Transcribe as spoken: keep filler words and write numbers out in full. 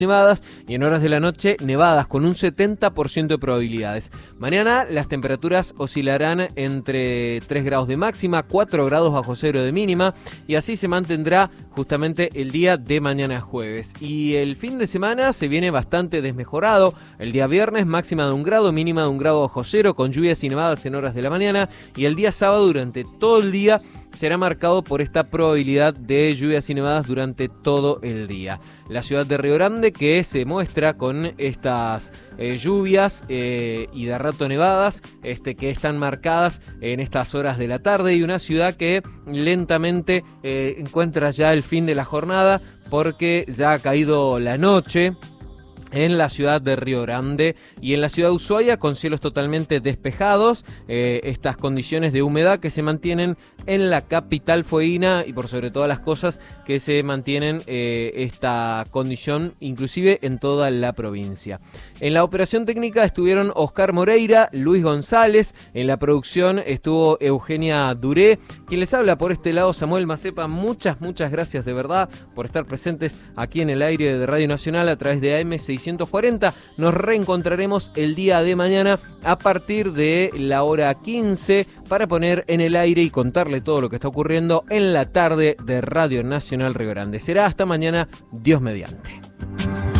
nevadas y en horas de la noche nevadas con un setenta por ciento de probabilidades. Mañana las temperaturas oscilarán entre tres grados de máxima, cuatro grados bajo cero de mínima y así se mantendrá justamente el día de mañana jueves. Y el fin de semana se viene bastante desmejorado. El día viernes máxima de un grado, mínima de un grado bajo cero con lluvias y nevadas en horas de la mañana y el día sábado durante todo el día será marcado por esta probabilidad de lluvias y nevadas durante todo el día. La ciudad de Río Grande que se muestra con estas eh, lluvias eh, y de rato nevadas este, que están marcadas en estas horas de la tarde y una ciudad que lentamente eh, encuentra ya el fin de la jornada porque ya ha caído la noche en la ciudad de Río Grande y en la ciudad de Ushuaia con cielos totalmente despejados, eh, estas condiciones de humedad que se mantienen en la capital fueguina y por sobre todas las cosas que se mantienen eh, esta condición inclusive en toda la provincia. En la operación técnica estuvieron Oscar Moreira, Luis González, en la producción estuvo Eugenia Duré, quien les habla por este lado Samuel Macepa. Muchas, muchas gracias de verdad por estar presentes aquí en el aire de Radio Nacional a través de A M seiscientos cuarenta. Nos reencontraremos el día de mañana a partir de la hora quince para poner en el aire y contarle todo lo que está ocurriendo en la tarde de Radio Nacional Río Grande. Será hasta mañana, Dios mediante.